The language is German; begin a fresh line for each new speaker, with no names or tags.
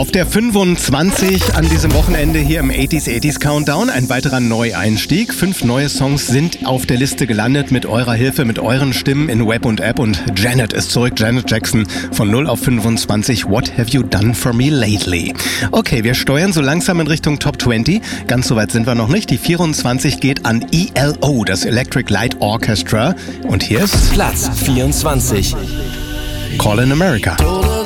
Auf der 25 an diesem Wochenende hier im 80s Countdown. Ein weiterer Neueinstieg. 5 neue Songs sind auf der Liste gelandet mit eurer Hilfe, mit euren Stimmen in Web und App. Und Janet ist zurück. Janet Jackson von 0 auf 25. What have you done for me lately? Okay, wir steuern so langsam in Richtung Top 20. Ganz so weit sind wir noch nicht. Die 24 geht an ELO, das Electric Light Orchestra. Und hier ist
Platz 24.
Call in America.